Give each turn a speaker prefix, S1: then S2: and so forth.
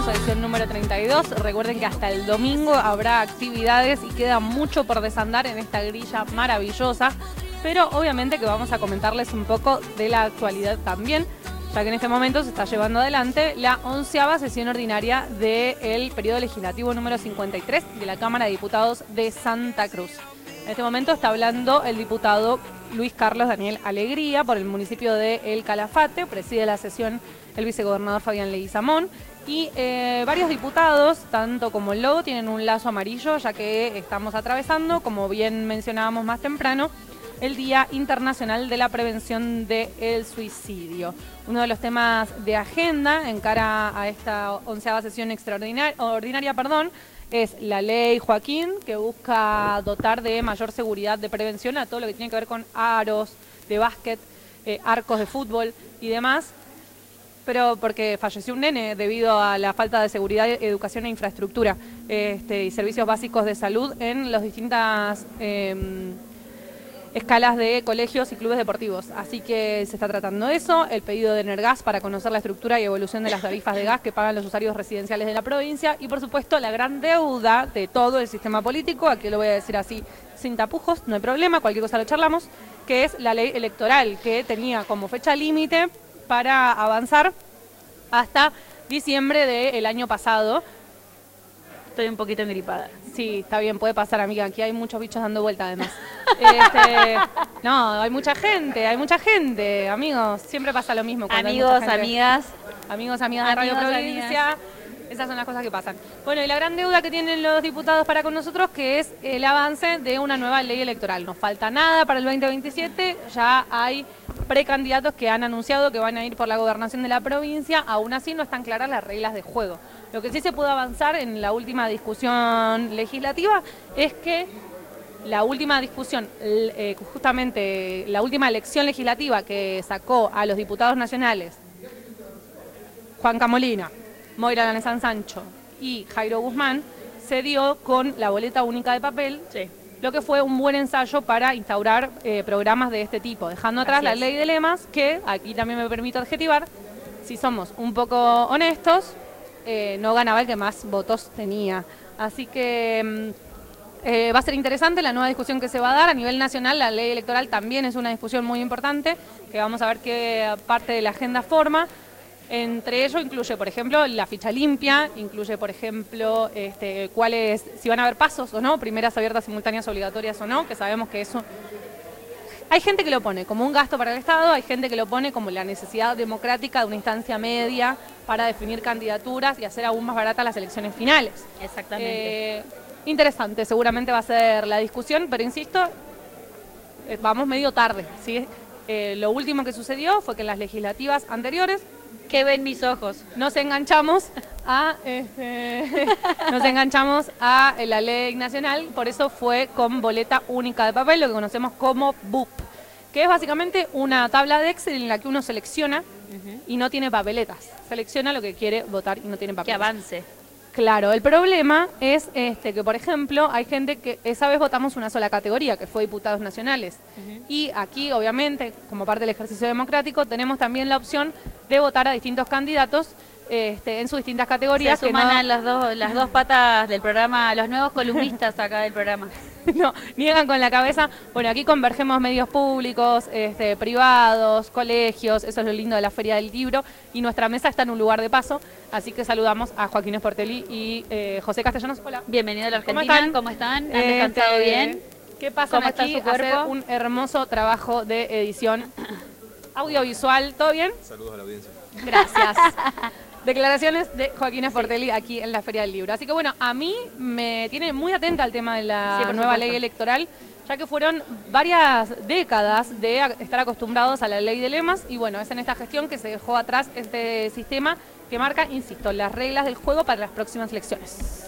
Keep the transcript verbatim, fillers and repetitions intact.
S1: su edición número treinta y dos. Recuerden que hasta el domingo habrá actividades y queda mucho por desandar en esta grilla maravillosa, pero obviamente que vamos a comentarles un poco de la actualidad también, ya que en este momento se está llevando adelante la onceava sesión ordinaria del periodo legislativo número cincuenta y tres de la Cámara de Diputados de Santa Cruz. En este momento está hablando el diputado Luis Carlos Daniel Alegría por el municipio de El Calafate, preside la sesión el vicegobernador Fabián Leguizamón y eh, varios diputados, tanto como el logo, tienen un lazo amarillo, ya que estamos atravesando, como bien mencionábamos más temprano, el Día Internacional de la Prevención del Suicidio. Uno de los temas de agenda en cara a esta onceava sesión extraordinaria, ordinaria, perdón, es la ley Joaquín, que busca dotar de mayor seguridad de prevención a todo lo que tiene que ver con aros de básquet, eh, arcos de fútbol y demás, pero porque falleció un nene debido a la falta de seguridad, educación e infraestructura este, y servicios básicos de salud en las distintas eh, escalas de colegios y clubes deportivos. Así que se está tratando eso, el pedido de Energas para conocer la estructura y evolución de las tarifas de gas que pagan los usuarios residenciales de la provincia y, por supuesto, la gran deuda de todo el sistema político, aquí lo voy a decir así sin tapujos, no hay problema, cualquier cosa lo charlamos, que es la ley electoral, que tenía como fecha límite para avanzar hasta diciembre del año pasado.
S2: Estoy un poquito engripada.
S1: Sí, está bien, puede pasar, amiga. Aquí hay muchos bichos dando vuelta, además. este, no, hay mucha gente, hay mucha gente, amigos. Siempre pasa lo mismo.
S2: Amigos, amigas.
S1: Amigos, amigas de Radio Provincia. Esas son las cosas que pasan. Bueno, y la gran deuda que tienen los diputados para con nosotros, que es el avance de una nueva ley electoral. No falta nada para el veinte veintisiete, ya hay precandidatos que han anunciado que van a ir por la gobernación de la provincia, aún así no están claras las reglas de juego. Lo que sí se pudo avanzar en la última discusión legislativa es que la última discusión, eh, justamente la última elección legislativa que sacó a los diputados nacionales, Juan Camolina, Moira Lanezán Sancho y Jairo Guzmán, se dio con la boleta única de papel,
S2: sí,
S1: lo que fue un buen ensayo para instaurar eh, programas de este tipo, dejando atrás la ley de lemas, que aquí también me permito adjetivar, si somos un poco honestos, eh, no ganaba el que más votos tenía. Así que eh, va a ser interesante la nueva discusión que se va a dar a nivel nacional. La ley electoral también es una discusión muy importante, que vamos a ver qué parte de la agenda forma. Entre ello incluye, por ejemplo, la ficha limpia, incluye, por ejemplo, este, cuáles, si van a haber pasos o no, primeras abiertas simultáneas obligatorias o no, que sabemos que eso... Hay gente que lo pone como un gasto para el Estado, hay gente que lo pone como la necesidad democrática de una instancia media para definir candidaturas y hacer aún más baratas las elecciones finales.
S2: Exactamente.
S1: Eh, interesante, seguramente va a ser la discusión, pero insisto, eh, vamos medio tarde, ¿sí? Eh, lo último que sucedió fue que en las legislativas anteriores,
S2: ¿qué ven mis ojos?
S1: Nos enganchamos a este, nos enganchamos a la ley nacional, por eso fue con boleta única de papel, lo que conocemos como B U P, que es básicamente una tabla de Excel en la que uno selecciona uh-huh. y no tiene papeletas. Selecciona lo que quiere votar y no tiene papeletas.
S2: Que avance.
S1: Claro, el problema es este que, por ejemplo, hay gente que esa vez votamos una sola categoría, que fue diputados nacionales. Uh-huh. Y aquí, obviamente, como parte del ejercicio democrático, tenemos también la opción de votar a distintos candidatos este, en sus distintas categorías.
S2: Se suman
S1: que no...
S2: a las dos, las dos patas del programa, los nuevos columnistas acá del programa.
S1: No, niegan con la cabeza. Bueno, aquí convergemos medios públicos, este, privados, colegios, eso es lo lindo de la Feria del Libro, y nuestra mesa está en un lugar de paso, así que saludamos a Joaquín Sportelli y eh, José Castellanos. Hola.
S2: Bienvenido a la Argentina, ¿cómo están? ¿Han
S1: este,
S2: descansado bien?
S1: ¿Qué pasa
S2: ¿Cómo
S1: aquí?
S2: está su cuerpo?
S1: Hacer un hermoso trabajo de edición audiovisual, ¿todo bien?
S3: Saludos a la audiencia.
S1: Gracias. Declaraciones de Joaquín Sportelli sí. aquí en la Feria del Libro. Así que bueno, a mí me tiene muy atenta el tema de la
S2: sí,
S1: nueva
S2: supuesto.
S1: ley electoral, ya que fueron varias décadas de estar acostumbrados a la ley de lemas y bueno, es en esta gestión que se dejó atrás este sistema que marca, insisto, las reglas del juego para las próximas elecciones.